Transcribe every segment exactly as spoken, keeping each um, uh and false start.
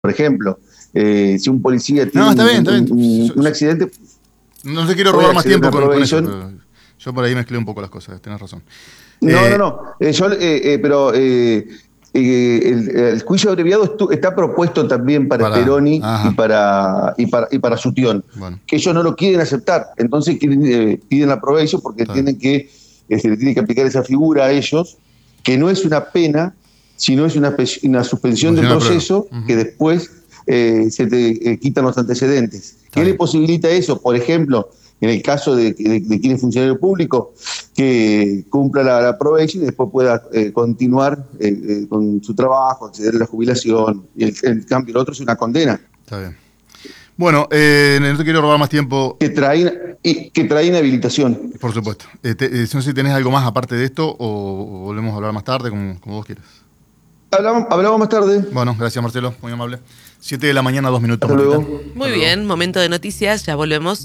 Por ejemplo, eh, si un policía tiene no, está bien, un, está bien. un, Yo, un accidente... No te quiero robar más tiempo con, con eso. Pero yo por ahí mezclé un poco las cosas, tenés razón. No, eh, no, no. Eh, yo, eh, eh, pero eh, eh, el, el juicio abreviado estu- está propuesto también para, para Speroni y para, y, para, y para Sutión, bueno. que ellos no lo quieren aceptar. Entonces quieren, eh, piden la probation porque está entienden bien. que eh, se le tiene que aplicar esa figura a ellos, que no es una pena, sino es una, una suspensión del proceso uh-huh. que después eh, se te eh, quitan los antecedentes. Está ¿Qué bien. le posibilita eso? Por ejemplo, en el caso de, de, de quien es funcionario público, que cumpla la, la probation y después pueda eh, continuar eh, eh, con su trabajo, acceder a la jubilación. Y el, el cambio, el otro es una condena. Está bien. Bueno, eh, no te quiero robar más tiempo. Que trae, que trae inhabilitación. Por supuesto. Eh, te, eh, no sé si tenés algo más aparte de esto o, o volvemos a hablar más tarde, como, como vos quieras. Hablamos, hablamos más tarde. Bueno, gracias Marcelo, muy amable. siete de la mañana, dos minutos. Hasta luego. Muy Hasta bien, luego. Momento de noticias, ya volvemos.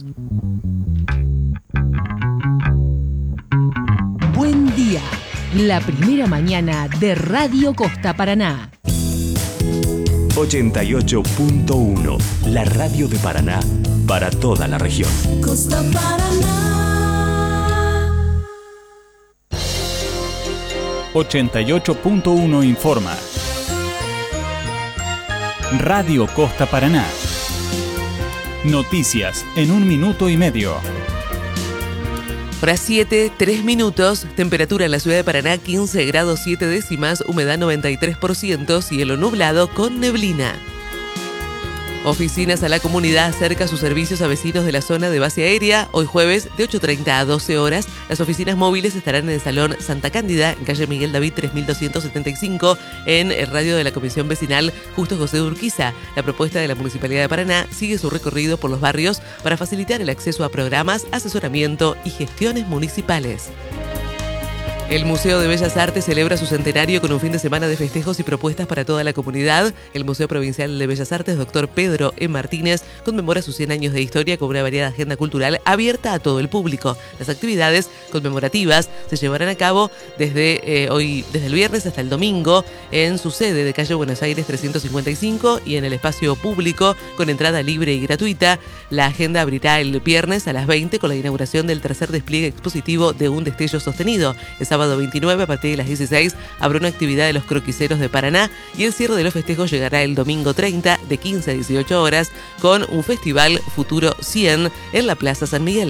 Buen día, la primera mañana de Radio Costa Paraná. ochenta y ocho punto uno, la radio de Paraná para toda la región. Costa Paraná. ochenta y ocho punto uno informa. Radio Costa Paraná. Noticias en un minuto y medio. Hora siete, tres minutos, temperatura en la ciudad de Paraná quince grados siete décimas, humedad noventa y tres por ciento, cielo nublado con neblina. Oficinas a la Comunidad acerca sus servicios a vecinos de la zona de base aérea. Hoy jueves de ocho treinta a doce horas. Las oficinas móviles estarán en el Salón Santa Cándida, en calle Miguel David tres mil doscientos setenta y cinco, en el radio de la Comisión Vecinal Justo José de Urquiza. La propuesta de la Municipalidad de Paraná sigue su recorrido por los barrios para facilitar el acceso a programas, asesoramiento y gestiones municipales. El Museo de Bellas Artes celebra su centenario con un fin de semana de festejos y propuestas para toda la comunidad. El Museo Provincial de Bellas Artes, doctor Pedro E. Martínez, conmemora sus cien años de historia con una variada agenda cultural abierta a todo el público. Las actividades conmemorativas se llevarán a cabo desde eh, hoy, desde el viernes hasta el domingo, en su sede de calle Buenos Aires trescientos cincuenta y cinco y en el espacio público con entrada libre y gratuita. La agenda abrirá el viernes a las veinte con la inauguración del tercer despliegue expositivo de Un Destello Sostenido. El sábado veintinueve, a partir de las dieciséis, habrá una actividad de los croquiseros de Paraná y el cierre de los festejos llegará el domingo treinta de quince a dieciocho horas con un festival Futuro cien en la Plaza San Miguel.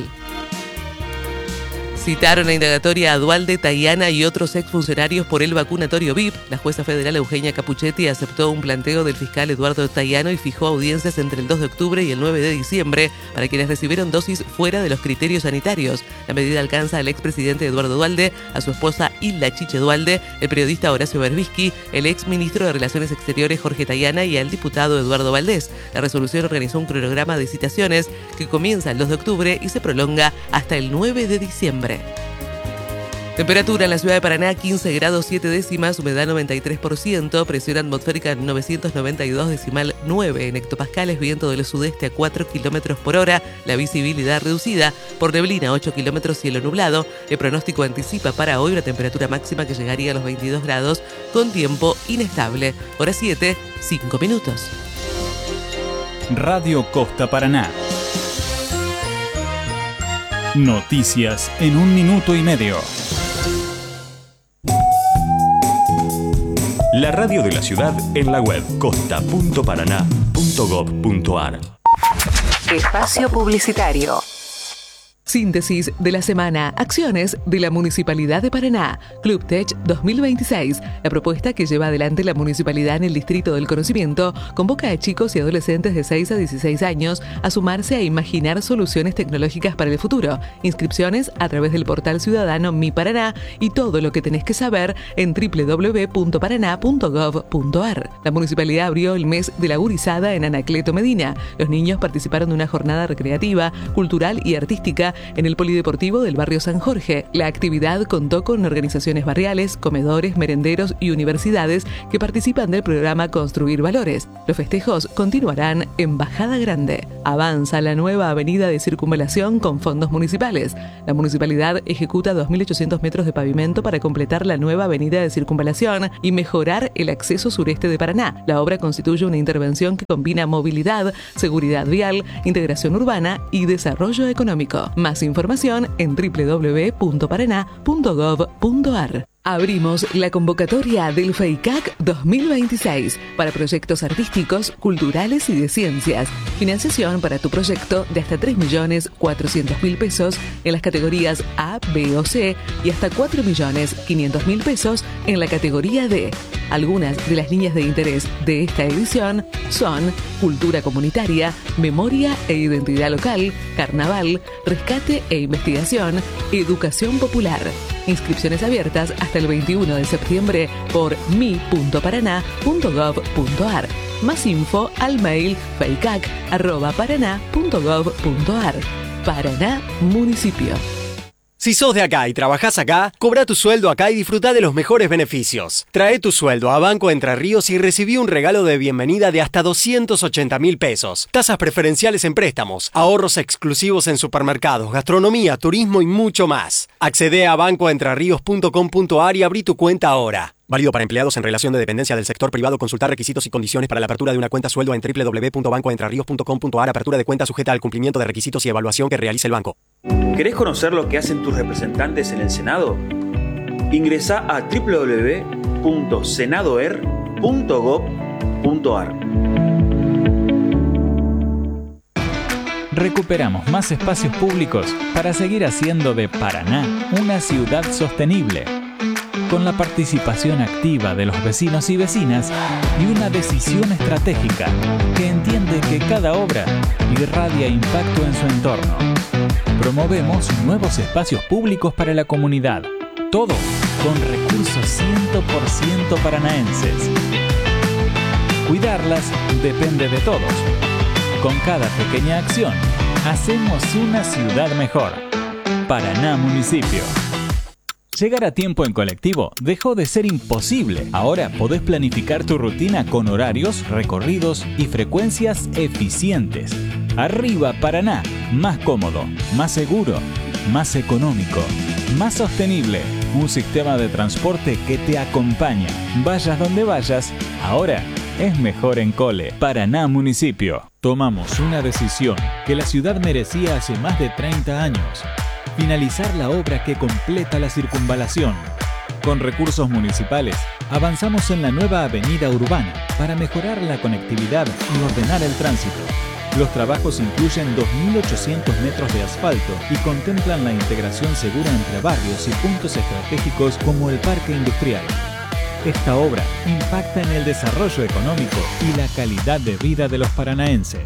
Citaron a indagatoria a Dualde, Tayana y otros exfuncionarios por el vacunatorio V I P. La jueza federal Eugenia Capuchetti aceptó un planteo del fiscal Eduardo Tayano y fijó audiencias entre el dos de octubre y el nueve de diciembre para quienes recibieron dosis fuera de los criterios sanitarios. La medida alcanza al expresidente Eduardo Dualde, a su esposa Hilda Chiche Dualde, el periodista Horacio Berbisky, el exministro de Relaciones Exteriores Jorge Tayana y al diputado Eduardo Valdés. La resolución organizó un cronograma de citaciones que comienza el dos de octubre y se prolonga hasta el nueve de diciembre. Temperatura en la ciudad de Paraná, quince grados siete décimas, humedad noventa y tres por ciento, presión atmosférica novecientos noventa y dos decimal nueve en hectopascales, viento del sudeste a cuatro kilómetros por hora, la visibilidad reducida, por neblina ocho kilómetros, cielo nublado. El pronóstico anticipa para hoy una temperatura máxima que llegaría a los veintidós grados con tiempo inestable. Hora siete, cinco minutos. Radio Costa Paraná. Noticias en un minuto y medio. La radio de la ciudad en la web costa punto paraná punto gob punto ar. Espacio publicitario. Síntesis de la semana. Acciones de la Municipalidad de Paraná. Club Tech dos mil veintiséis. La propuesta que lleva adelante la Municipalidad en el Distrito del Conocimiento convoca a chicos y adolescentes de seis a dieciséis años a sumarse a imaginar soluciones tecnológicas para el futuro. Inscripciones a través del portal ciudadano Mi Paraná y todo lo que tenés que saber en doble u doble u doble u punto paraná punto gob punto ar. La Municipalidad abrió el mes de la gurizada en Anacleto Medina. Los niños participaron de una jornada recreativa, cultural y artística en el Polideportivo del barrio San Jorge. La actividad contó con organizaciones barriales, comedores, merenderos y universidades que participan del programa Construir Valores. Los festejos continuarán en Bajada Grande. Avanza la nueva avenida de circunvalación con fondos municipales. La municipalidad ejecuta dos mil ochocientos metros de pavimento para completar la nueva avenida de circunvalación y mejorar el acceso sureste de Paraná. La obra constituye una intervención que combina movilidad, seguridad vial, integración urbana y desarrollo económico. Más información en doble u doble u doble u punto paraná punto gov punto ar. Abrimos la convocatoria del FEICAC dos mil veintiséis para proyectos artísticos, culturales y de ciencias. Financiación para tu proyecto de hasta tres millones cuatrocientos mil pesos en las categorías A, B o C y hasta cuatro millones quinientos mil pesos en la categoría D. Algunas de las líneas de interés de esta edición son cultura comunitaria, memoria e identidad local, carnaval, rescate e investigación, educación popular. Inscripciones abiertas hasta el veintiuno de septiembre por mi punto paraná punto gov punto ar. Más info al mail feicac arroba paraná punto gov punto ar. Paraná Municipio. Si sos de acá y trabajás acá, cobra tu sueldo acá y disfruta de los mejores beneficios. Trae tu sueldo a Banco Entre Ríos y recibí un regalo de bienvenida de hasta doscientos ochenta mil pesos. Tasas preferenciales en préstamos, ahorros exclusivos en supermercados, gastronomía, turismo y mucho más. Accede a banco entre ríos punto com punto ar y abrí tu cuenta ahora. Válido para empleados en relación de dependencia del sector privado. Consultar requisitos y condiciones para la apertura de una cuenta sueldo en doble u doble u doble u punto banco entre ríos punto com punto ar. Apertura de cuenta sujeta al cumplimiento de requisitos y evaluación que realice el banco. ¿Querés conocer lo que hacen tus representantes en el Senado? Ingresá a doble u doble u doble u punto senadoer punto gov punto ar. Recuperamos más espacios públicos para seguir haciendo de Paraná una ciudad sostenible, con la participación activa de los vecinos y vecinas y una decisión estratégica que entiende que cada obra irradia impacto en su entorno. Promovemos nuevos espacios públicos para la comunidad, todo con recursos cien por ciento paranaenses. Cuidarlas depende de todos. Con cada pequeña acción, hacemos una ciudad mejor. Paraná Municipio. Llegar a tiempo en colectivo dejó de ser imposible. Ahora podés planificar tu rutina con horarios, recorridos y frecuencias eficientes. Arriba Paraná, más cómodo, más seguro, más económico, más sostenible. Un sistema de transporte que te acompaña. Vayas donde vayas, ahora es mejor en Cole. Paraná Municipio. Tomamos una decisión que la ciudad merecía hace más de treinta años. Finalizar la obra que completa la circunvalación. Con recursos municipales, avanzamos en la nueva avenida urbana para mejorar la conectividad y ordenar el tránsito. Los trabajos incluyen dos mil ochocientos metros de asfalto y contemplan la integración segura entre barrios y puntos estratégicos como el Parque Industrial. Esta obra impacta en el desarrollo económico y la calidad de vida de los paranaenses.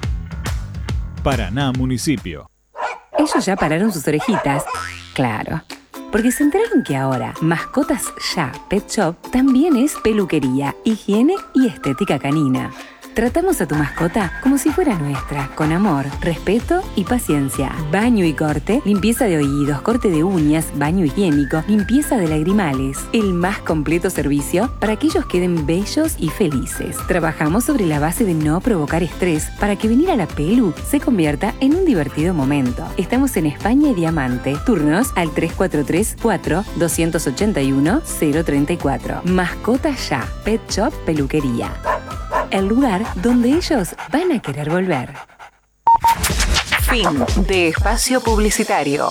Paraná Municipio. Ellos ya pararon sus orejitas. Claro, porque se enteraron que ahora Mascotas Ya Pet Shop también es peluquería, higiene y estética canina. Tratamos a tu mascota como si fuera nuestra, con amor, respeto y paciencia. Baño y corte, limpieza de oídos, corte de uñas, baño higiénico, limpieza de lagrimales. El más completo servicio para que ellos queden bellos y felices. Trabajamos sobre la base de no provocar estrés para que venir a la pelu se convierta en un divertido momento. Estamos en España y Diamante. Turnos al tres cuatro tres, cuatro, dos ocho uno, cero tres cuatro. Mascotas Ya Pet Shop Peluquería. El lugar donde ellos van a querer volver. Fin de espacio publicitario.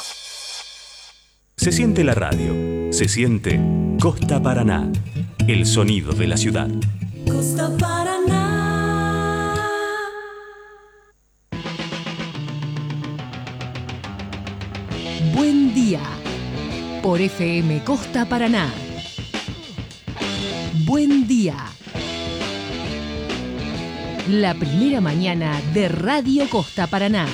Se siente la radio, se siente Costa Paraná, el sonido de la ciudad. Costa Paraná. Buen día. Por F M Costa Paraná. Buen día. La primera mañana de Radio Costa Paraná.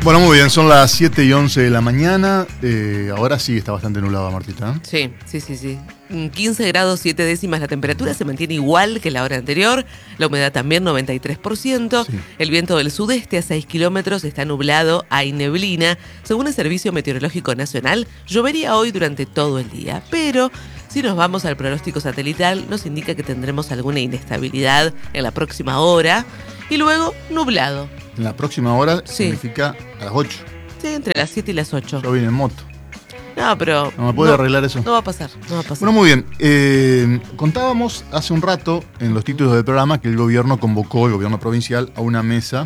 Bueno, muy bien, son las siete y once de la mañana. Eh, ahora sí está bastante nublado, Martita, ¿eh? Sí, sí, sí, sí. quince grados siete décimas la temperatura, se mantiene igual que la hora anterior. La humedad también noventa y tres por ciento. Sí. El viento del sudeste a seis kilómetros, está nublado, hay neblina. Según el Servicio Meteorológico Nacional, llovería hoy durante todo el día. Pero si nos vamos al pronóstico satelital, nos indica que tendremos alguna inestabilidad en la próxima hora. Y luego, nublado. En la próxima hora sí. Significa a las ocho. Sí, entre las siete y las ocho. Yo vine en moto. No, pero... ¿No me puede no, arreglar eso? No va a pasar, no va a pasar. Bueno, muy bien. Eh, contábamos hace un rato en los títulos del programa que el gobierno convocó, el gobierno provincial, a una mesa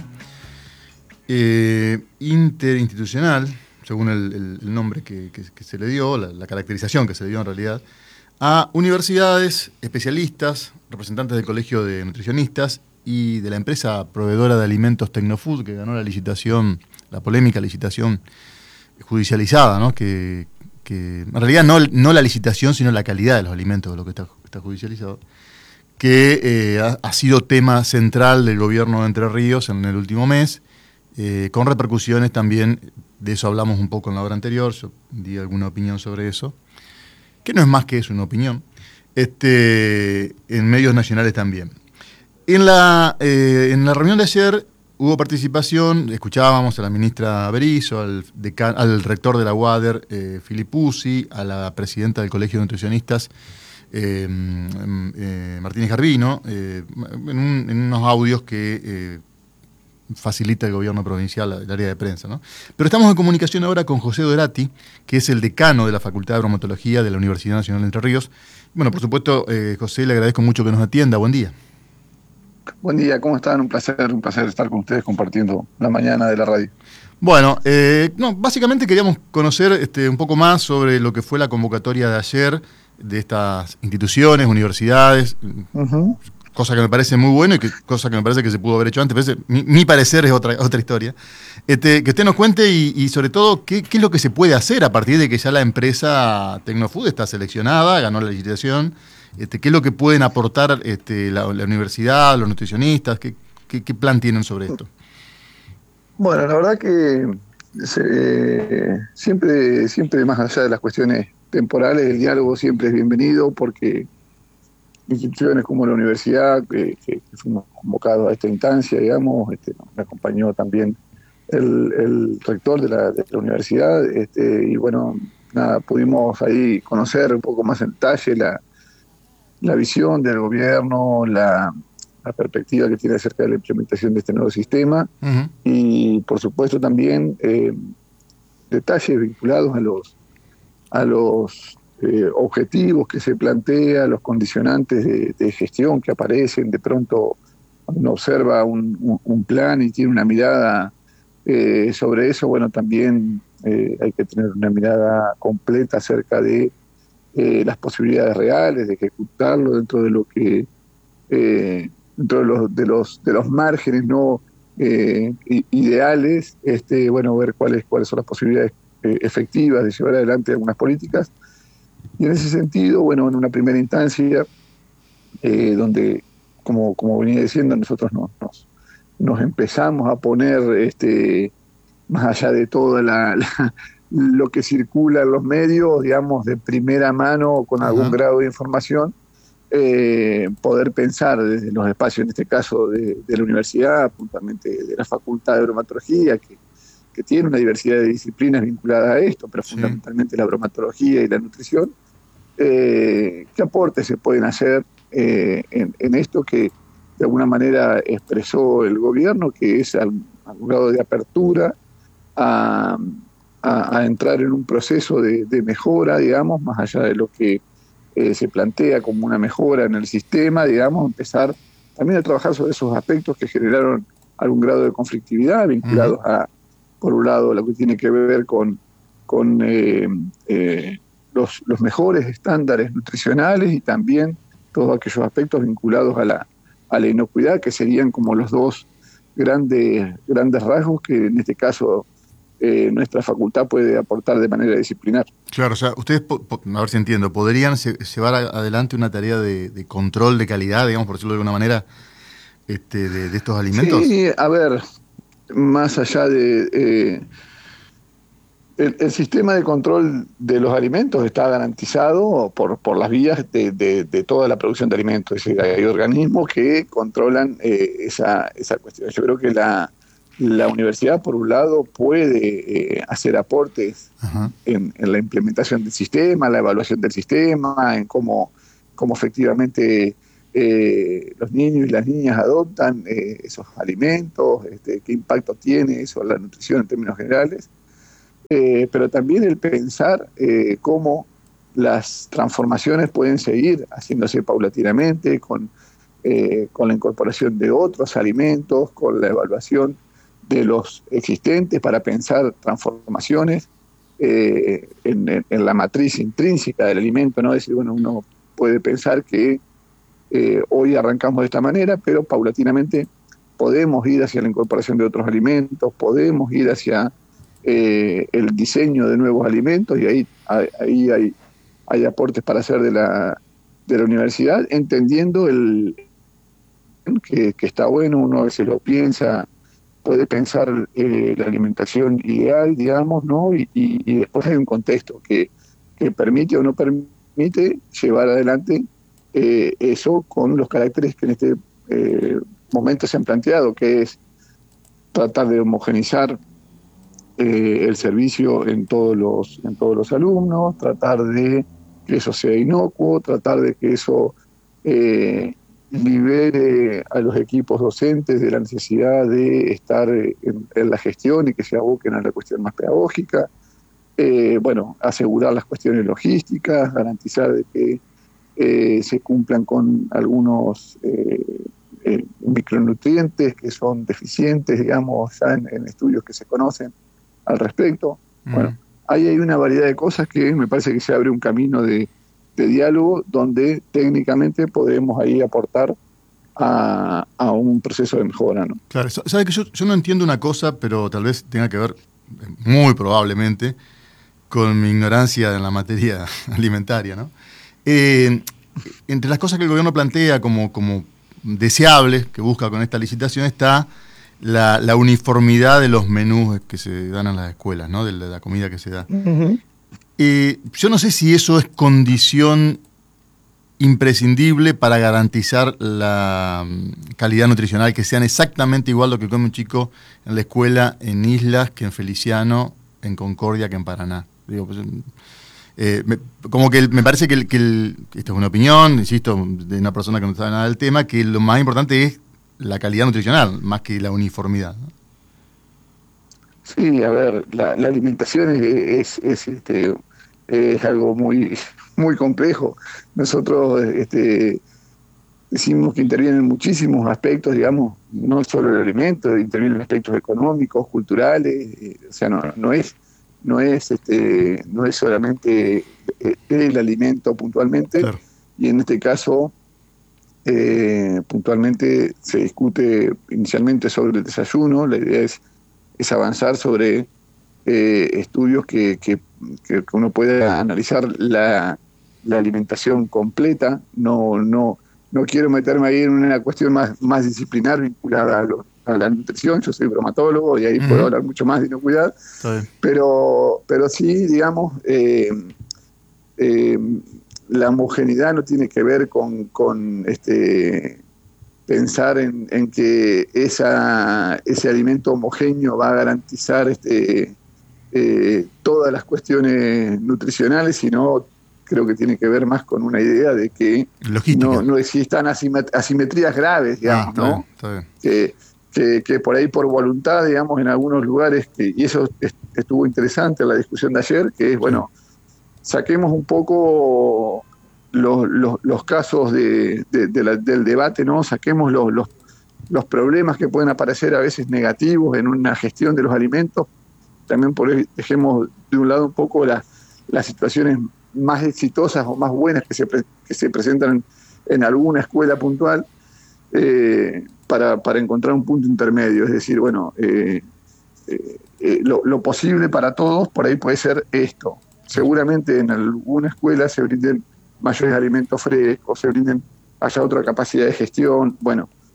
eh, interinstitucional, según el, el, el nombre que, que, que se le dio, la, la caracterización que se le dio en realidad, a universidades, especialistas, representantes del Colegio de Nutricionistas y de la empresa proveedora de alimentos Tecnofood, que ganó la licitación, la polémica licitación judicializada, ¿no? Que, que en realidad no, no la licitación, sino la calidad de los alimentos, de lo que está, está judicializado, que eh, ha, ha sido tema central del gobierno de Entre Ríos en el último mes, eh, con repercusiones también, de eso hablamos un poco en la hora anterior, yo di alguna opinión sobre eso, que no es más que eso, una opinión, este, en medios nacionales también. En la, eh, en la reunión de ayer hubo participación, escuchábamos a la ministra Berizo, al, decan, al rector de la UADER, eh, Filipuzzi, a la presidenta del Colegio de Nutricionistas, eh, eh, Martínez Garbino, eh, en, un, en unos audios que eh, facilita el gobierno provincial, el área de prensa, ¿no? Pero estamos en comunicación ahora con José Dorati, que es el decano de la Facultad de Bromatología de la Universidad Nacional de Entre Ríos. Bueno, por supuesto, eh, José, le agradezco mucho que nos atienda. Buen día. Buen día, ¿cómo están? Un placer, un placer estar con ustedes compartiendo la mañana de la radio. Bueno, eh, no, básicamente queríamos conocer este, un poco más sobre lo que fue la convocatoria de ayer de estas instituciones, universidades, uh-huh. cosa que me parece muy bueno y que, cosa que me parece que se pudo haber hecho antes. Parece, mi, mi parecer es otra, otra historia. Este, que usted nos cuente y, y sobre todo qué, qué es lo que se puede hacer a partir de que ya la empresa Tecnofood está seleccionada, ganó la licitación. Este, ¿Qué es lo que pueden aportar este, la, la universidad, los nutricionistas? ¿Qué, qué, ¿Qué plan tienen sobre esto? Bueno, la verdad que se, siempre, siempre más allá de las cuestiones temporales, el diálogo siempre es bienvenido porque instituciones como la universidad, que, que fuimos convocados a esta instancia, digamos, este, me acompañó también el, el rector de la, de la universidad, este, y bueno, nada, pudimos ahí conocer un poco más en detalle la la visión del gobierno, la, la perspectiva que tiene acerca de la implementación de este nuevo sistema, uh-huh. y por supuesto también eh, detalles vinculados a los a los eh, objetivos que se plantea, los condicionantes de, de gestión que aparecen. De pronto uno observa un, un, un plan y tiene una mirada eh, sobre eso. Bueno, también eh, hay que tener una mirada completa acerca de Eh, las posibilidades reales de ejecutarlo dentro de lo que eh, dentro de los de los de los márgenes no eh, ideales, este bueno ver cuáles cuáles son las posibilidades eh, efectivas de llevar adelante algunas políticas. Y en ese sentido, bueno, en una primera instancia eh, donde como como venía diciendo, nosotros nos nos, nos empezamos a poner este más allá de toda la, la lo que circula en los medios, digamos, de primera mano, con algún uh-huh. grado de información, eh, poder pensar desde los espacios, en este caso de, de la universidad, puntualmente de la Facultad de Bromatología, que, que tiene una diversidad de disciplinas vinculadas a esto, pero sí. fundamentalmente la bromatología y la nutrición, eh, ¿qué aportes se pueden hacer eh, en, en esto que de alguna manera expresó el gobierno, que es algún, algún grado de apertura a A, a entrar en un proceso de, de mejora, digamos, más allá de lo que eh, se plantea como una mejora en el sistema, digamos, empezar también a trabajar sobre esos aspectos que generaron algún grado de conflictividad vinculados uh-huh. a, por un lado, lo que tiene que ver con, con eh, eh, los, los mejores estándares nutricionales y también todos aquellos aspectos vinculados a la, a la inocuidad, que serían como los dos grandes, grandes rasgos que en este caso Eh, nuestra facultad puede aportar de manera disciplinar. Claro, o sea, ustedes, po, po, a ver si entiendo, ¿podrían se, llevar a, adelante una tarea de, de control de calidad, digamos, por decirlo de alguna manera, este, de, de estos alimentos? Sí, a ver, más allá de... Eh, el, el sistema de control de los alimentos está garantizado por, por las vías de, de, de toda la producción de alimentos. Es decir, hay organismos que controlan eh, esa, esa cuestión. Yo creo que la, la universidad, por un lado, puede eh, hacer aportes en, en la implementación del sistema, la evaluación del sistema, en cómo, cómo efectivamente... Eh, los niños y las niñas adoptan eh, esos alimentos, este, qué impacto tiene eso en la nutrición en términos generales, eh, pero también el pensar eh, cómo las transformaciones pueden seguir haciéndose paulatinamente con, eh, con la incorporación de otros alimentos, con la evaluación de los existentes para pensar transformaciones eh, en, en, en la matriz intrínseca del alimento, ¿no? Es decir, bueno, uno puede pensar que Eh, hoy arrancamos de esta manera, pero paulatinamente podemos ir hacia la incorporación de otros alimentos, podemos ir hacia eh, el diseño de nuevos alimentos, y ahí, ahí hay, hay aportes para hacer de la, de la universidad, entendiendo el que, que está bueno, uno a veces lo piensa, puede pensar eh, la alimentación ideal, digamos, ¿no? Y, y, y después hay un contexto que, que permite o no permite llevar adelante Eh, eso con los caracteres que en este eh, momento se han planteado, que es tratar de homogeneizar eh, el servicio en todos los en todos los alumnos, tratar de que eso sea inocuo, tratar de que eso eh, libere a los equipos docentes de la necesidad de estar en, en la gestión y que se aboquen a la cuestión más pedagógica, eh, bueno, asegurar las cuestiones logísticas, garantizar de que Eh, se cumplan con algunos eh, eh, micronutrientes que son deficientes, digamos, ya en, en estudios que se conocen al respecto. Mm. Bueno, ahí hay una variedad de cosas que me parece que se abre un camino de, de diálogo donde técnicamente podremos ahí aportar a, a un proceso de mejora, ¿no? Claro, sabe que yo, yo no entiendo una cosa, pero tal vez tenga que ver, muy probablemente, con mi ignorancia en la materia alimentaria, ¿no? Eh, entre las cosas que el gobierno plantea como, como deseables, que busca con esta licitación, está la, la uniformidad de los menús que se dan en las escuelas, ¿no? De la, de la comida que se da. Uh-huh. Eh, yo no sé si eso es condición imprescindible para garantizar la calidad nutricional, que sean exactamente igual lo que come un chico en la escuela en Islas que en Feliciano, en Concordia que en Paraná. Digo, pues, Eh, me, como que el, me parece que, el, que el, esto es una opinión, insisto, de una persona que no sabe nada del tema, que lo más importante es la calidad nutricional, más que la uniformidad, ¿no? Sí, a ver, la, la alimentación es, es, es, este, es algo muy, muy complejo. Nosotros este, decimos que intervienen muchísimos aspectos, digamos, no solo el alimento, intervienen aspectos económicos, culturales, eh, o sea, no, no es... no es este no es solamente el alimento puntualmente, claro. Y en este caso eh, puntualmente se discute inicialmente sobre el desayuno. La idea es, es avanzar sobre eh, estudios que, que, que uno pueda analizar la, la alimentación completa. No, no, no quiero meterme ahí en una cuestión más, más disciplinar vinculada a los a la nutrición. Yo soy bromatólogo y ahí uh-huh. puedo hablar mucho más de inocuidad, pero, pero sí, digamos, eh, eh, la homogeneidad no tiene que ver con, con este, pensar en, en que esa, ese alimento homogéneo va a garantizar este, eh, todas las cuestiones nutricionales, sino creo que tiene que ver más con una idea de que no, no existan asimet- asimetrías graves, digamos, ah, está ¿no? Bien, está bien. Que, Que, que por ahí por voluntad, digamos, en algunos lugares, que, y eso estuvo interesante en la discusión de ayer, que es, bueno, saquemos un poco los, los, los casos de, de, de la, del debate, ¿no? Saquemos los, los, los problemas que pueden aparecer a veces negativos en una gestión de los alimentos. También por ahí dejemos de un lado un poco las, las situaciones más exitosas o más buenas que se, pre, que se presentan en, en alguna escuela puntual, eh, Para, para encontrar un punto intermedio. Es decir, bueno, eh, eh, eh, lo, lo posible para todos por ahí puede ser esto. Seguramente en alguna escuela se brinden mayores alimentos frescos, se brinden, haya otra capacidad de gestión. Bueno,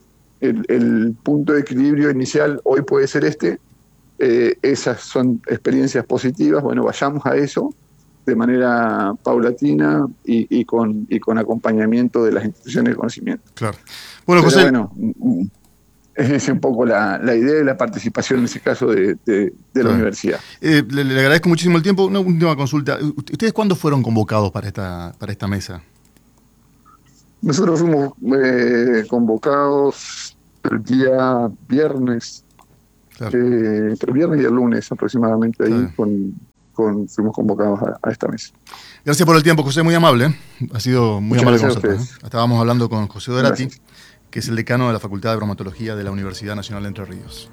el, el punto de equilibrio inicial hoy puede ser este. Eh, esas son experiencias positivas, bueno, vayamos a eso de manera paulatina y, y, con, y con acompañamiento de las instituciones de conocimiento. Claro. Bueno, Pero José. Bueno, es un poco la, la idea de la participación en ese caso de, de, de la claro. universidad. Eh, le, le agradezco muchísimo el tiempo. Una última consulta. ¿Ustedes cuándo fueron convocados para esta, para esta mesa? Nosotros fuimos eh, convocados el día viernes, claro. eh, entre el viernes y el lunes aproximadamente, ahí claro. con, con, fuimos convocados a, a esta mesa. Gracias por el tiempo, José, muy amable. Ha sido muy Muchas amable con nosotros. ¿eh? Estábamos hablando con José Dorati, gracias. que es el decano de la Facultad de Bromatología de la Universidad Nacional de Entre Ríos.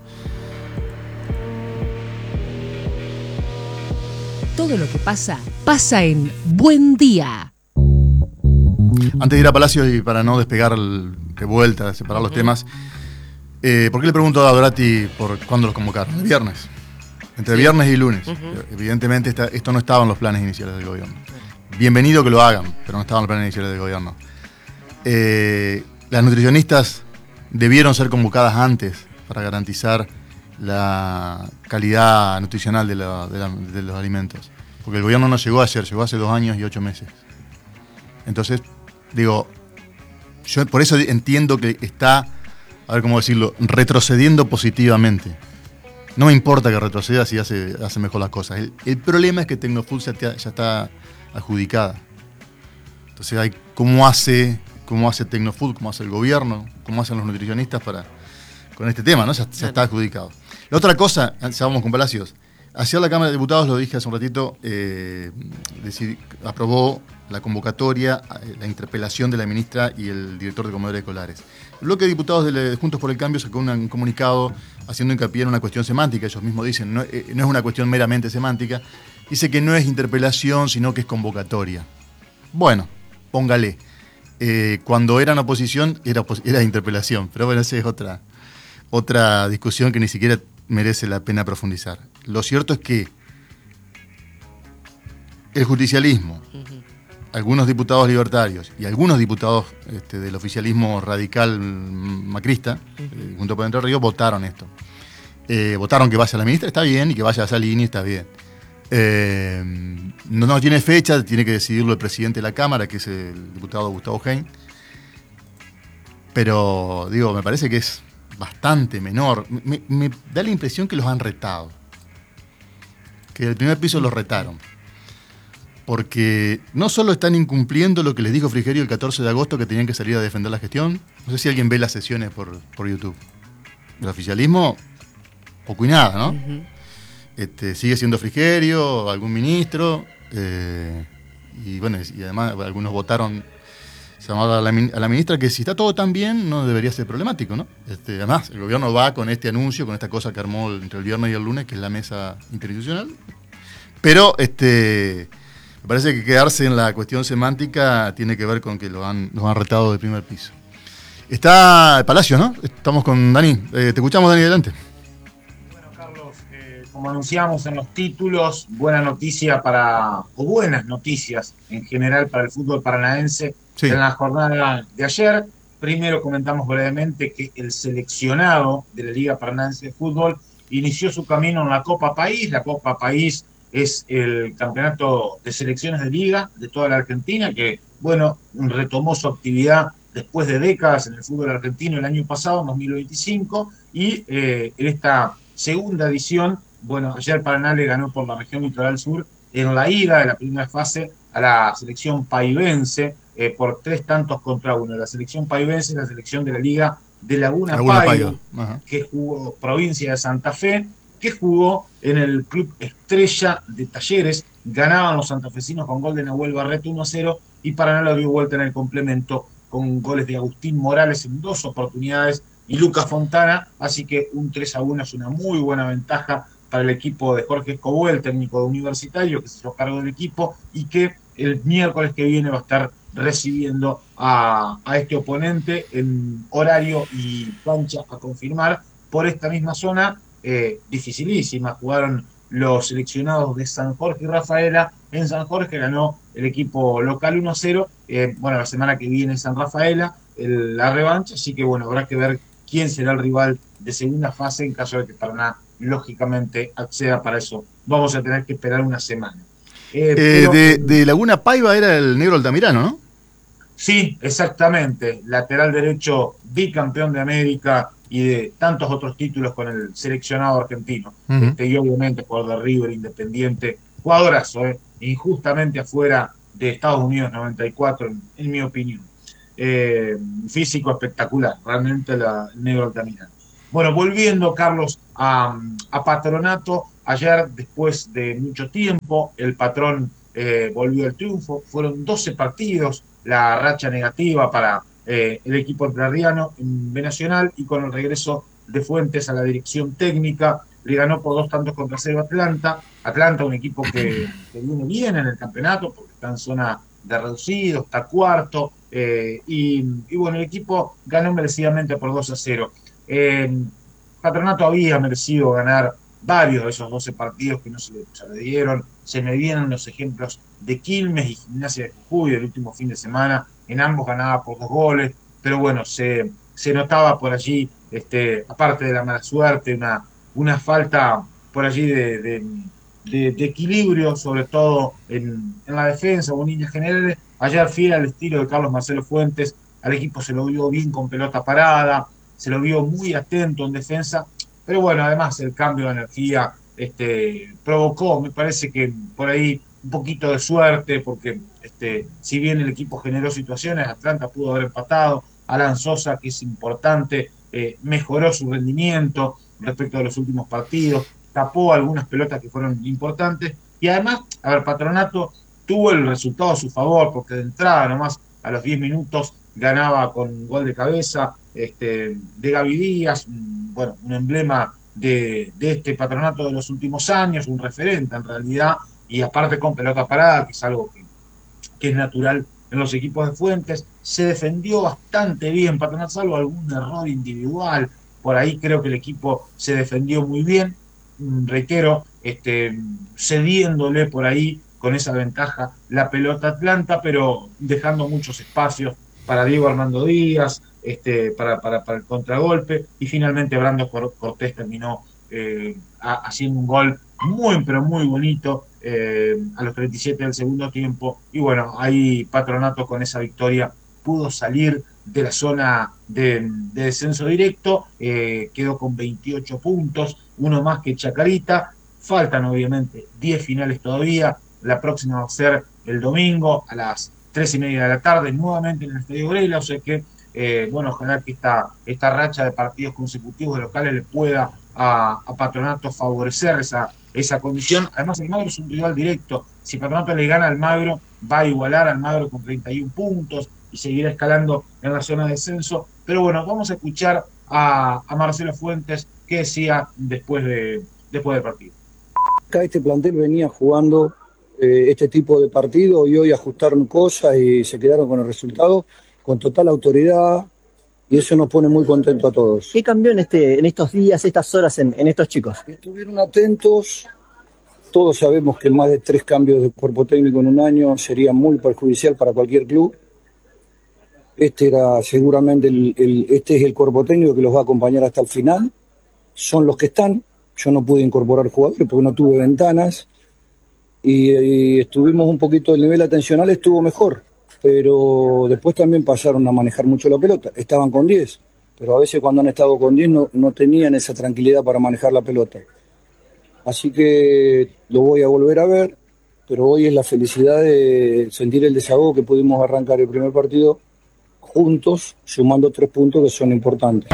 Todo lo que pasa, pasa en Buen Día. Antes de ir a Palacio y para no despegar el, de vuelta, separar los uh-huh. temas, eh, ¿por qué le pregunto a Dorati por cuándo los convocaron? El viernes. Entre sí. viernes y lunes. Uh-huh. Evidentemente esta, esto no estaba en los planes iniciales del gobierno. Bienvenido que lo hagan, pero no estaba en los planes iniciales del gobierno. Eh, las nutricionistas debieron ser convocadas antes para garantizar la calidad nutricional de, la, de, la, de los alimentos. Porque el gobierno no llegó ayer, llegó hace dos años y ocho meses. Entonces, digo, yo por eso entiendo que está, a ver cómo decirlo, retrocediendo positivamente. No me importa que retroceda si hace, hace mejor las cosas. El, el problema es que Tecnofood ya, ya está adjudicada. Entonces, hay, ¿cómo hace, cómo hace Tecnofood, cómo hace el gobierno, cómo hacen los nutricionistas para con este tema, ¿no? Ya, ya está adjudicado. La otra cosa, ya vamos con Palacios. Ayer la Cámara de Diputados, lo dije hace un ratito, eh, decid, aprobó la convocatoria, la interpelación de la ministra y el director de comedores escolares. El bloque de diputados de Juntos por el Cambio sacó un comunicado haciendo hincapié en una cuestión semántica. Ellos mismos dicen, no, eh, no es una cuestión meramente semántica. Dice que no es interpelación, sino que es convocatoria. Bueno, póngale. Eh, cuando eran oposición, era, era interpelación. Pero bueno, esa es otra, otra discusión que ni siquiera merece la pena profundizar. Lo cierto es que el justicialismo, uh-huh. algunos diputados libertarios y algunos diputados este, del oficialismo radical macrista, uh-huh. eh, junto por Entre Ríos, votaron esto. Eh, votaron que vaya a la ministra, está bien, y que vaya a Salini, está bien. Eh, no, no tiene fecha, tiene que decidirlo el presidente de la Cámara, que es el diputado Gustavo Hein. Pero, digo, me parece que es bastante menor. Me, me da la impresión que los han retado. Que el primer piso los retaron. Porque no solo están incumpliendo lo que les dijo Frigerio el catorce de agosto, que tenían que salir a defender la gestión. No sé si alguien ve las sesiones por, por YouTube. El oficialismo, poco y nada, ¿no? Uh-huh. Este, sigue siendo Frigerio, algún ministro. Eh, y bueno, y además algunos votaron llamado a la, a la ministra que si está todo tan bien no debería ser problemático, ¿no? Este, además, el gobierno va con este anuncio, con esta cosa que armó entre el viernes y el lunes, que es la mesa interinstitucional. Pero este, me parece que quedarse en la cuestión semántica tiene que ver con que lo han, los han retado de primer piso. Está Palacio, ¿no? Estamos con Dani. Eh, te escuchamos, Dani, adelante. Bueno, Carlos, eh, como anunciamos en los títulos, buena noticia para, o buenas noticias en general para el fútbol paranaense. Sí. En la jornada de ayer, primero comentamos brevemente que el seleccionado de la Liga Paranaense de Fútbol inició su camino en la Copa País. La Copa País es el campeonato de selecciones de liga de toda la Argentina, que, bueno, retomó su actividad después de décadas en el fútbol argentino el año pasado, en dos mil veinticinco, y eh, en esta segunda edición, bueno, ayer Paraná le ganó por la región Litoral Sur en la ida de la primera fase a la selección paivense, Eh, por tres tantos contra uno. La selección paivense es la selección de la Liga de Laguna, Laguna Paiva, que jugó provincia de Santa Fe, que jugó en el Club Estrella de Talleres. Ganaban los santafesinos con gol de Nahuel Barreto uno a cero y Paraná lo dio vuelta en el complemento con goles de Agustín Morales en dos oportunidades y Lucas Fontana, así que un tres a uno es una muy buena ventaja para el equipo de Jorge Escoboe, el técnico de Universitario, que se hizo cargo del equipo y que el miércoles que viene va a estar recibiendo a, a este oponente en horario y cancha a confirmar por esta misma zona, eh, dificilísima. Jugaron los seleccionados de San Jorge y Rafaela. En San Jorge ganó el equipo local uno a cero. Eh, bueno, la semana que viene San Rafaela, el, la revancha, así que bueno, habrá que ver quién será el rival de segunda fase en caso de que Paraná lógicamente acceda para eso. Vamos a tener que esperar una semana. Eh, eh, pero, de, de Laguna Paiva era el negro Altamirano, ¿no? Sí, exactamente. Lateral derecho, bicampeón de América y de tantos otros títulos con el seleccionado argentino. Uh-huh. Este, y obviamente jugador de River, Independiente, jugadorazo, eh, injustamente afuera de Estados Unidos noventa y cuatro, en, en mi opinión. Eh, físico espectacular, realmente la, el negro Altamirano. Bueno, volviendo, Carlos, a, a Patronato, ayer, después de mucho tiempo, el Patrón eh, volvió al triunfo. Fueron doce partidos, la racha negativa para eh, el equipo entrerriano en B Nacional, y con el regreso de Fuentes a la dirección técnica, le ganó por dos tantos contra cero Atlanta. Atlanta, un equipo que, que viene bien en el campeonato, porque está en zona de reducido, está cuarto, eh, y, y bueno, el equipo ganó merecidamente por dos a cero. Eh, Patronato había merecido ganar varios de esos doce partidos que no se le, se le dieron. Se me vienen los ejemplos de Quilmes y Gimnasia de Jujuy del último fin de semana. En ambos ganaba por dos goles, pero bueno, se, se notaba por allí, este, aparte de la mala suerte, una, una falta por allí de, de, de, de equilibrio, sobre todo en, en la defensa o en líneas generales. Ayer, fiel al estilo de Carlos Marcelo Fuentes, al equipo se lo vio bien con pelota parada, se lo vio muy atento en defensa, pero bueno, además el cambio de energía este, provocó, me parece que por ahí un poquito de suerte, porque este, si bien el equipo generó situaciones, Atlanta pudo haber empatado. Alan Sosa, que es importante, eh, mejoró su rendimiento respecto a los últimos partidos, tapó algunas pelotas que fueron importantes, y además, a ver, Patronato tuvo el resultado a su favor, porque de entrada nomás a los diez minutos ganaba con gol de cabeza este, de Gaby Díaz, bueno, un emblema de, de este Patronato de los últimos años, un referente en realidad, y aparte con pelota parada, que es algo que, que es natural en los equipos de Fuentes. Se defendió bastante bien Patronato, salvo algún error individual, por ahí creo que el equipo se defendió muy bien, reitero, este, cediéndole por ahí con esa ventaja la pelota Atlanta, pero dejando muchos espacios para Diego Armando Díaz, este, para, para, para el contragolpe, y finalmente Brando Cortés terminó eh, a, haciendo un gol muy, pero muy bonito eh, a los treinta y siete del segundo tiempo, y bueno, ahí Patronato con esa victoria pudo salir de la zona de, de descenso directo, eh, quedó con veintiocho puntos, uno más que Chacarita. Faltan obviamente diez finales todavía, la próxima va a ser el domingo a las tres y media de la tarde, nuevamente en el Estadio Grela, o sea que, eh, bueno, ojalá que esta, esta racha de partidos consecutivos de locales le pueda a, a Patronato favorecer esa, esa condición. Además, el Magro es un rival directo. Si Patronato le gana al Magro, va a igualar al Magro con treinta y uno puntos y seguirá escalando en la zona de descenso. Pero bueno, vamos a escuchar a, a Marcelo Fuentes, que decía después, de, después del partido. Acá este plantel venía jugando eh, este tipo de partido y hoy ajustaron cosas y se quedaron con el resultado con total autoridad, y eso nos pone muy contentos a todos. ¿Qué cambió en, este, en estos días, estas horas en, en estos chicos? Estuvieron atentos. Todos sabemos que más de tres cambios de cuerpo técnico en un año sería muy perjudicial para cualquier club. Este era seguramente el, el, este es el cuerpo técnico que los va a acompañar hasta el final. Son los que están. Yo no pude incorporar jugadores porque no tuve ventanas y, y estuvimos un poquito, el nivel atencional estuvo mejor, pero después también pasaron a manejar mucho la pelota. Estaban con diez, pero a veces cuando han estado con diez no, no tenían esa tranquilidad para manejar la pelota. Así que lo voy a volver a ver, pero hoy es la felicidad de sentir el desahogo que pudimos arrancar el primer partido juntos, sumando tres puntos que son importantes.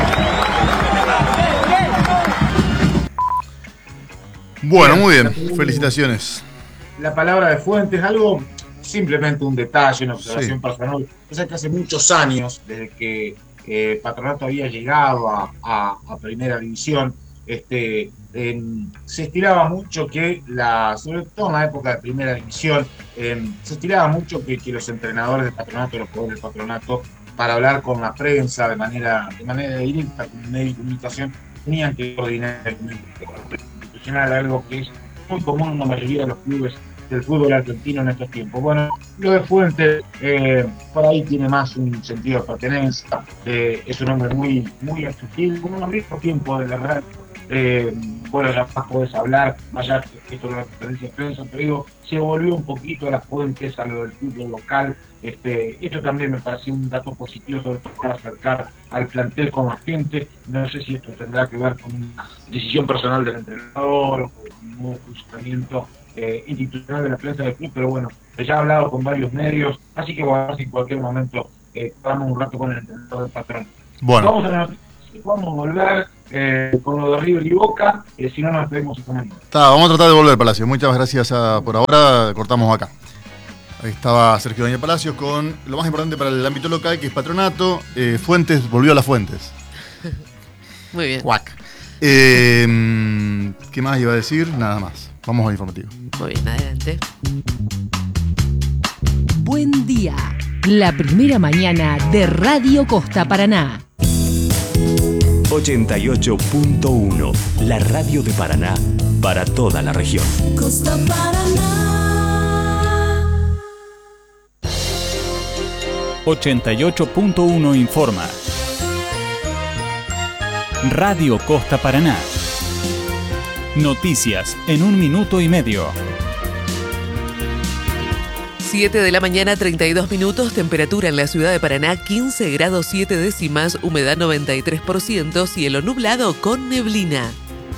Bueno, muy bien, felicitaciones. La palabra de Fuentes, algo simplemente un detalle, una observación sí. personal. O sea que hace muchos años, desde que eh, Patronato había llegado a, a, a Primera División, este, en, se estilaba mucho que, la, sobre todo en la época de Primera División, eh, se estilaba mucho que, que los entrenadores de Patronato, los jugadores de Patronato, para hablar con la prensa de manera, de manera directa, con un medio de comunicación, tenían que coordinar el institucional, algo que es muy común en la mayoría de los clubes del fútbol argentino en estos tiempos. Bueno, lo de Fuentes eh, por ahí tiene más un sentido de pertenencia, eh, es un hombre muy, muy accesible, con un mismo tiempo de la verdad. Eh, bueno, ya más podés hablar, vaya que esto es una referencia de prensa, pero digo, se volvió un poquito a las Fuentes, a lo del fútbol local. Este, esto también me pareció un dato positivo, sobre todo para acercar al plantel con más gente. No sé si esto tendrá que ver con una decisión personal del entrenador o con un nuevo funcionamiento eh, institucional de la prensa del club, pero bueno, ya he hablado con varios medios, así que bueno, en cualquier momento eh, vamos un rato con el entrenador del patrón. Bueno. Vamos a la noticia. Vamos a volver eh, con lo de River y Boca, eh, si no nos despedimos esta mañana. Está, vamos a tratar de volver, Palacio. Muchas gracias a, por ahora, cortamos acá. Ahí estaba Sergio Daniel Palacios con lo más importante para el ámbito local, que es Patronato. Eh, Fuentes, volvió a las Fuentes. Muy bien. Cuac. Eh, ¿Qué más iba a decir? Nada más. Vamos al informativo. Muy bien, adelante. Buen día. La primera mañana de Radio Costa Paraná. ochenta y ocho punto uno, la radio de Paraná para toda la región. Costa Paraná. ochenta y ocho punto uno informa. Radio Costa Paraná. Noticias en un minuto y medio. siete de la mañana, treinta y dos minutos, temperatura en la ciudad de Paraná, quince grados siete décimas, humedad noventa y tres por ciento, cielo nublado con neblina.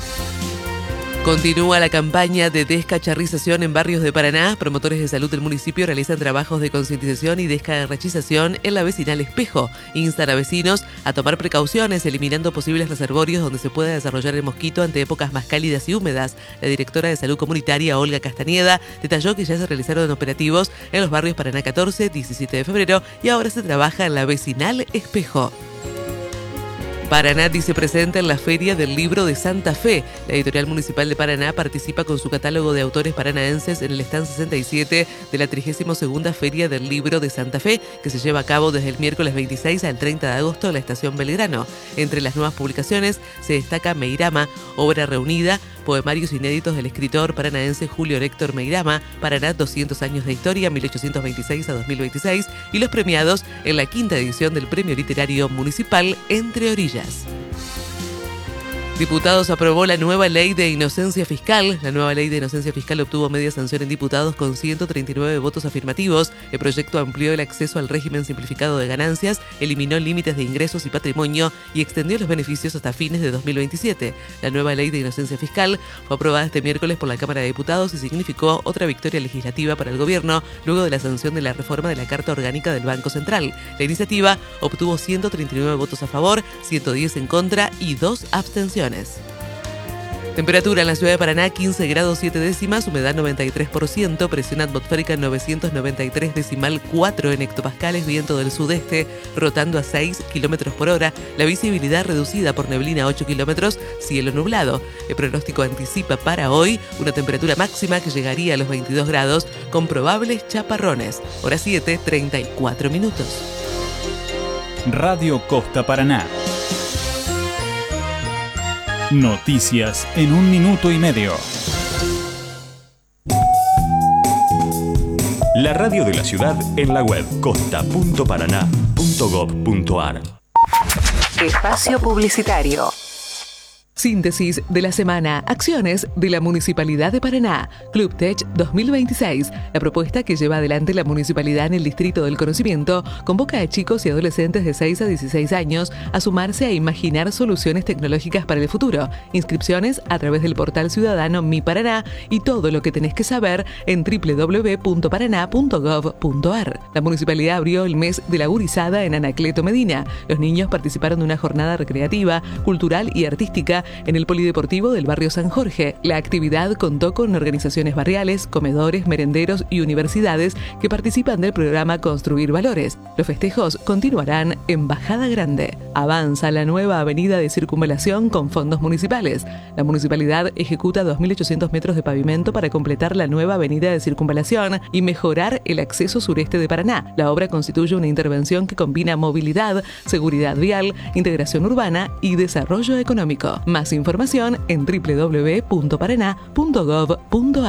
Continúa la campaña de descacharrización en barrios de Paraná. Promotores de salud del municipio realizan trabajos de concientización y descacharrización en la vecinal Espejo. Instan a vecinos a tomar precauciones, eliminando posibles reservorios donde se pueda desarrollar el mosquito ante épocas más cálidas y húmedas. La directora de Salud Comunitaria, Olga Castañeda, detalló que ya se realizaron operativos en los barrios Paraná catorce, diecisiete de febrero y ahora se trabaja en la vecinal Espejo. Paraná dice presente en la Feria del Libro de Santa Fe. La Editorial Municipal de Paraná participa con su catálogo de autores paranaenses en el stand sesenta y siete de la trigésima segunda Feria del Libro de Santa Fe, que se lleva a cabo desde el miércoles veintiséis al treinta de agosto en la Estación Belgrano. Entre las nuevas publicaciones se destaca Meirama, obra reunida, poemarios inéditos del escritor paranaense Julio Héctor Meirama, Paraná doscientos años de historia, mil ochocientos veintiséis a dos mil veintiséis, y los premiados en la quinta edición del Premio Literario Municipal Entre Orillas. Diputados aprobó la nueva ley de inocencia fiscal. La nueva ley de inocencia fiscal obtuvo media sanción en diputados con ciento treinta y nueve votos afirmativos. El proyecto amplió el acceso al régimen simplificado de ganancias, eliminó límites de ingresos y patrimonio y extendió los beneficios hasta fines de dos mil veintisiete. La nueva ley de inocencia fiscal fue aprobada este miércoles por la Cámara de Diputados y significó otra victoria legislativa para el gobierno luego de la sanción de la reforma de la Carta Orgánica del Banco Central. La iniciativa obtuvo ciento treinta y nueve votos a favor, ciento diez en contra y dos abstenciones. Temperatura en la ciudad de Paraná, quince grados siete décimas, humedad noventa y tres por ciento, presión atmosférica novecientos noventa y tres decimal cuatro en hectopascales, viento del sudeste, rotando a seis kilómetros por hora, la visibilidad reducida por neblina ocho kilómetros, cielo nublado. El pronóstico anticipa para hoy una temperatura máxima que llegaría a los veintidós grados, con probables chaparrones. Hora siete, treinta y cuatro minutos. Radio Costa Paraná. Noticias en un minuto y medio. La radio de la ciudad en la web costa punto paraná punto gob punto ar. Espacio publicitario. Síntesis de la semana. Acciones de la Municipalidad de Paraná. Club Tech dos mil veintiséis. La propuesta que lleva adelante la Municipalidad en el Distrito del Conocimiento convoca a chicos y adolescentes de seis a dieciséis años a sumarse a imaginar soluciones tecnológicas para el futuro. Inscripciones a través del portal ciudadano Mi Paraná y todo lo que tenés que saber en doble u doble u doble u punto paraná punto gob punto ar. La Municipalidad abrió el mes de la gurizada en Anacleto Medina. Los niños participaron de una jornada recreativa, cultural y artística en el Polideportivo del barrio San Jorge. La actividad contó con organizaciones barriales, comedores, merenderos y universidades que participan del programa Construir Valores. Los festejos continuarán en Bajada Grande. Avanza la nueva avenida de circunvalación con fondos municipales. La municipalidad ejecuta dos mil ochocientos metros de pavimento para completar la nueva avenida de circunvalación y mejorar el acceso sureste de Paraná. La obra constituye una intervención que combina movilidad, seguridad vial, integración urbana y desarrollo económico. Más información en doble u doble u doble u punto paraná punto gob punto ar.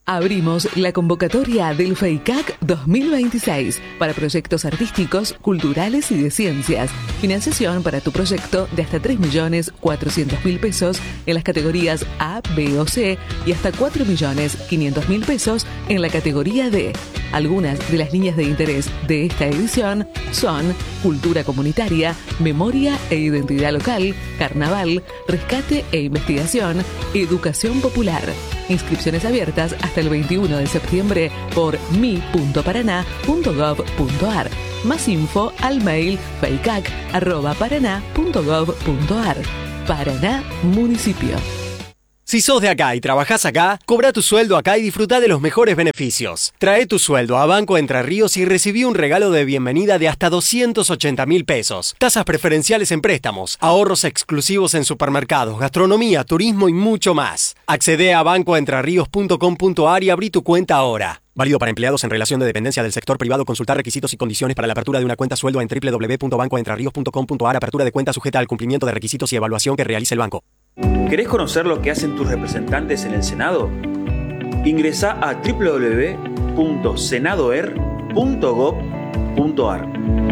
Abrimos la convocatoria del FEICAC dos mil veintiséis para proyectos artísticos, culturales y de ciencias. Financiación para tu proyecto de hasta tres millones cuatrocientos mil pesos en las categorías A, B o C y hasta cuatro millones quinientos mil pesos en la categoría D. Algunas de las líneas de interés de esta edición son cultura comunitaria, memoria e identidad local, carnaval, rescate e investigación, educación popular. Inscripciones abiertas hasta el veintiuno de septiembre por mi punto paraná punto gov punto ar. Más info al mail feicac arroba paraná punto gov punto ar. Paraná Municipio. Si sos de acá y trabajás acá, cobra tu sueldo acá y disfruta de los mejores beneficios. Trae tu sueldo a Banco Entre Ríos y recibí un regalo de bienvenida de hasta doscientos ochenta mil pesos. Tasas preferenciales en préstamos, ahorros exclusivos en supermercados, gastronomía, turismo y mucho más. Accede a banco entre ríos punto com punto ar y abrí tu cuenta ahora. Válido para empleados en relación de dependencia del sector privado. Consultar requisitos y condiciones para la apertura de una cuenta sueldo en doble u doble u doble u punto banco entre ríos punto com punto ar. Apertura de cuenta sujeta al cumplimiento de requisitos y evaluación que realice el banco. ¿Querés conocer lo que hacen tus representantes en el Senado? Ingresá a doble u doble u doble u punto senadoer punto gov punto ar.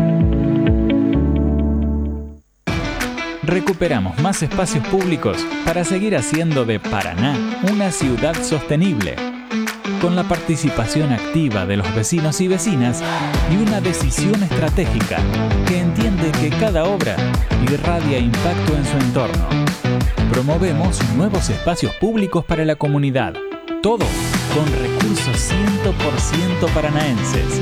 Recuperamos más espacios públicos para seguir haciendo de Paraná una ciudad sostenible, con la participación activa de los vecinos y vecinas y una decisión estratégica que entiende que cada obra irradia impacto en su entorno. Promovemos nuevos espacios públicos para la comunidad, todo con recursos cien por ciento paranaenses.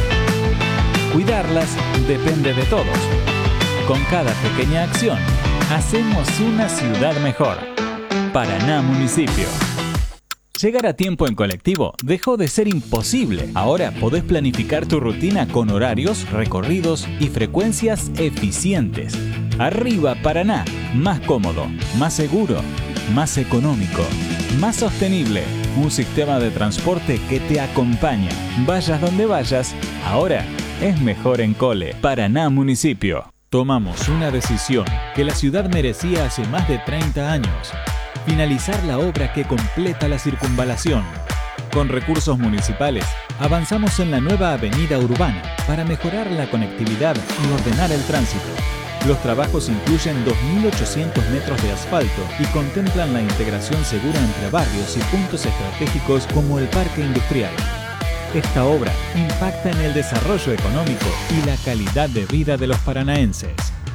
Cuidarlas depende de todos. Con cada pequeña acción, hacemos una ciudad mejor. Paraná Municipio. Llegar a tiempo en colectivo dejó de ser imposible. Ahora podés planificar tu rutina con horarios, recorridos y frecuencias eficientes. Arriba Paraná, más cómodo, más seguro, más económico, más sostenible. Un sistema de transporte que te acompaña. Vayas donde vayas, ahora es mejor en Cole. Paraná Municipio. Tomamos una decisión que la ciudad merecía hace más de treinta años. Finalizar la obra que completa la circunvalación. Con recursos municipales, avanzamos en la nueva avenida urbana para mejorar la conectividad y ordenar el tránsito. Los trabajos incluyen dos mil ochocientos metros de asfalto y contemplan la integración segura entre barrios y puntos estratégicos como el Parque Industrial. Esta obra impacta en el desarrollo económico y la calidad de vida de los paranaenses.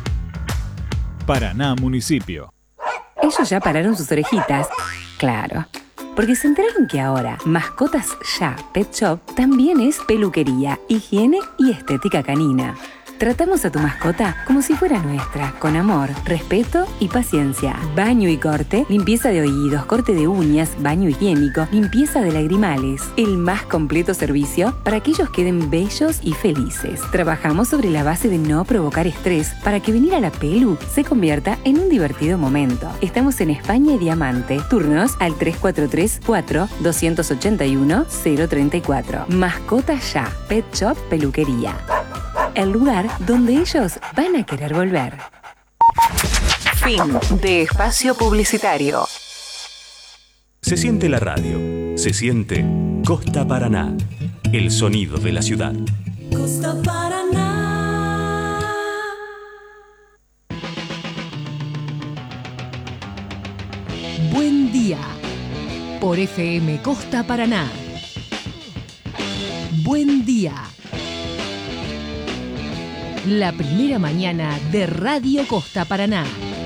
Paraná Municipio. Ellos ya pararon sus orejitas. Claro. Porque se enteraron que ahora Mascotas Ya Pet Shop también es peluquería, higiene y estética canina. Tratamos a tu mascota como si fuera nuestra, con amor, respeto y paciencia. Baño y corte, limpieza de oídos, corte de uñas, baño higiénico, limpieza de lagrimales. El más completo servicio para que ellos queden bellos y felices. Trabajamos sobre la base de no provocar estrés para que venir a la pelu se convierta en un divertido momento. Estamos en España y Diamante. Turnos al tres cuatro tres, cuatro, dos ocho uno, cero tres cuatro. Mascota Ya, Pet Shop Peluquería. El lugar donde ellos van a querer volver. Fin de espacio publicitario. Se siente la radio, se siente Costa Paraná, el sonido de la ciudad. Costa Paraná. Buen día. Por F M Costa Paraná. Buen día. La primera mañana de Radio Costa Paraná.